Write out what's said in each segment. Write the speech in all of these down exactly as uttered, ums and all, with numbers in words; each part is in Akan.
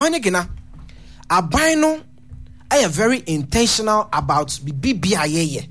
ohne gina aban no I am very intentional about bibi ayeye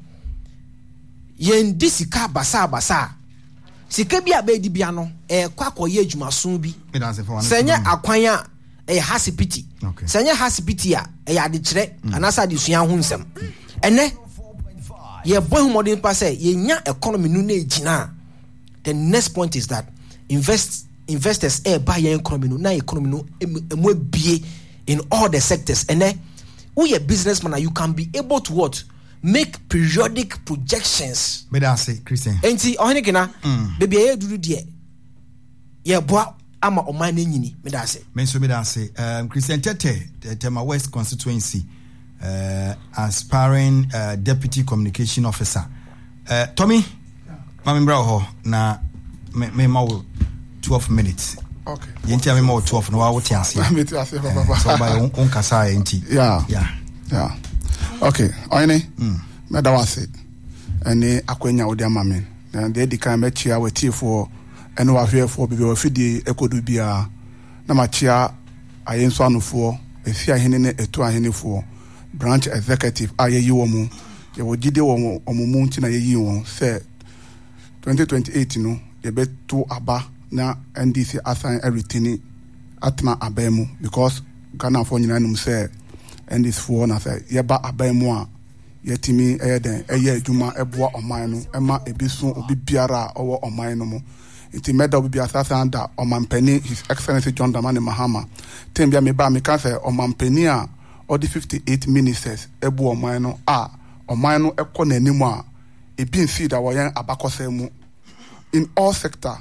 yen disika basa basa sika bi abedi bia no e kwa koye adwumaso bi senya akwan a e hasipiti senya hasipiti a e ade kire anasa de sua ho nsem ene ye boy modern pa say ye nya economy no na ejina. The next point is that invest investors e buy your economy no na economy no emu bie in all the sectors ene we a businessman you can be able to what make periodic projections. Me da say Christian. Enti ohene kena baby e duru de ye boa ama oman na nyini me da say. Me so me da say um Christian Tete Tema West constituency uh aspiring uh, deputy communication officer. Uh Tommy mami bra ho na me me ma twelve minutes. Okay. Yenti ame ma twelve no wa wote ase. Me te ase papa. So by on kasa yenti. Yeah. Yeah. Yeah. Okay, oyne me da wase ene akwanya odi amame na de di kan me chia wetifo ene wa hwefo bibi wa fidie ekodu bia na ma chia ayenso anofo efi ahene ne etu ahenefo branch executive ayeyi wo mu ye wo gide wo omumu nti na yeyi wo se twenty twenty-eight no ye betu aba na N D C assign everything atna abemu because Ghana for nyina num se and this for na say yeba abamu a yetimi eh den eye adwuma eboa oman no ema ebiso obi biara owo oman no mo nti meda obi biara sasa anda omampani His Excellency John Dramani Mahama tembia me ba me ka say omampani a odi fifty-eight ministers eboa oman no a oman no ekọ n'animu a ebi nsi da wo yen abakọsa mu in all sector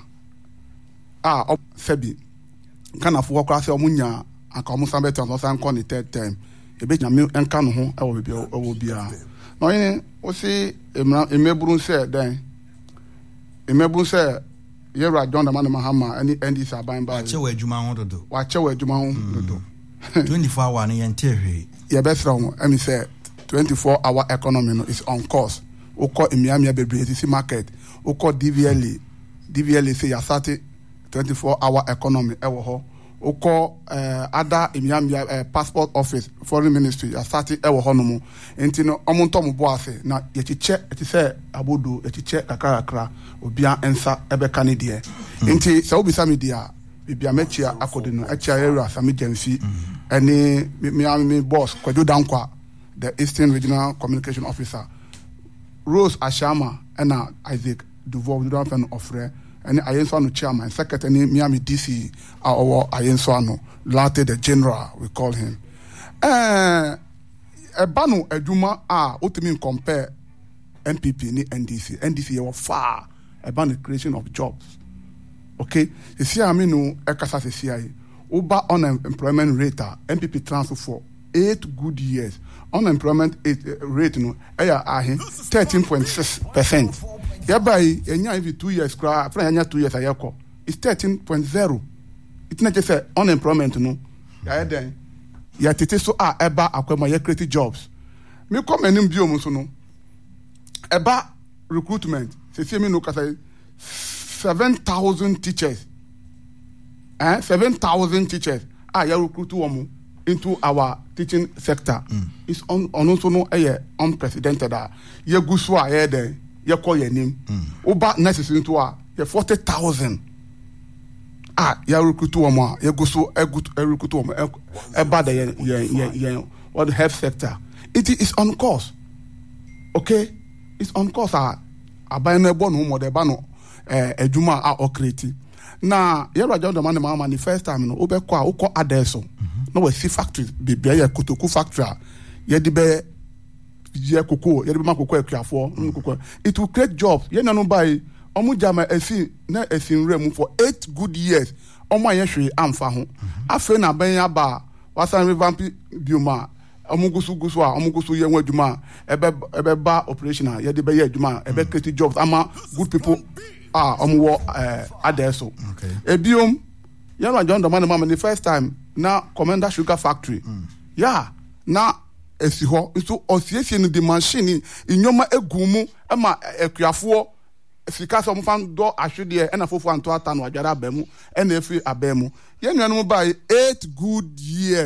a sebi kana fo kwa say omunya aka omusambe tan san kọ ni third time ebe nyame enka no ho e wo bia e wo bia no yin o si emeburu se den emeburu se yera John Dramani Mahama ani N D C aban ba che wa adwuma ho dodo wa che wa adwuma ho dodo twenty-four hour na yente hwe ye be from emi say twenty-four hour economy no is on course ukọ emiamia bebre esi market ukọ D V L A D V L A say ya sati twenty-four hour economy e wo ho ukọ uh, other emiamia uh, passport office foreign ministry ya sati e wo ho no mu enti no omonto mo bo ase na ye chiche eti say abodo ye chiche kakakra obia ensa ebe kanidie enti se obi sami dia bibia mechia akode no echia area sami jensi eni mi mi boss Kwadwo Dankwa the Eastern Regional Communication Officer Rose Ashama and Isaac Duval we don't fan offer and Ayenso no chairman secretary Miami D C our Ayenso no latte the general we call him eh ebanu adwuma a ultimate compare N P P ni N D C N D C were far about the creation of jobs okay you see I mean no ekasa se C I over unemployment rate N P P transfer for eight good years unemployment rate no eya ahe thirteen point six percent yabai enya every two years kra fra enya two years ayeko is thirteen point zero it not just say unemployment no ya den ya tete so a eba akwema ya create jobs me come enim biom so no eba recruitment se se me no kasa seven thousand teachers eh seven thousand teachers ah ya recruit womo into our teaching sector mm. is on on also no eh unprecedented ah ye gusu a ye den ye call your name oba nurses into a ye forty thousand ah ya recruit womo ye gusu e good recruit womo e bad ye ye ye what health sector it is on course okay it's on course ah aban no ebo no mo de ba no eh adwuma a okreti na yero John Dramani Mahama the first time no obekọ a ukọ adeso no we see factories bibia ya kotoku factory ye de be ye koko ye de be makoko akuafo nkoko it will create jobs ye nanu bai omu jama esi na esin rem for eight good years omu aye hwe amfa ho afa na ban ya ba wasan revamp bioma omu gusu gusu a omu gusu ye nwadwuma ebe ebe ba operational ye de be ye adwuma ebe create jobs ama good people ah omuwo eh adeso okay ebiom yaro John Dramani Mahama the first time na Commander Sugar Factory mm. yeah na esi ho so osiesie no the machine inyoma egumu ema akuafo sika so mfan do ahwede e na fofo anto ata no adwara abamu e na efi abamu ye nuanu ba eight good years